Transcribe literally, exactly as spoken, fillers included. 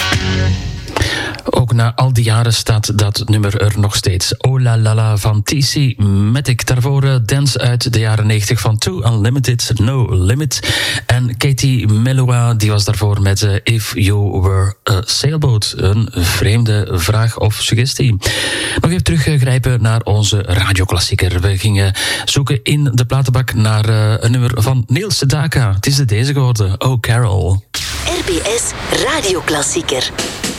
Ook na al die jaren staat dat nummer er nog steeds. Oh la la la van T C Matic. Daarvoor uh, Dance uit de jaren negentig van Two Unlimited, No Limit. En Katie Melua, die was daarvoor met uh, If You Were a Sailboat. Een vreemde vraag of suggestie. Nog even teruggrijpen naar onze radioklassieker. We gingen zoeken in de platenbak naar uh, een nummer van Neil Sedaka. Het is de deze geworden. Oh Carol. R B S Radioklassieker.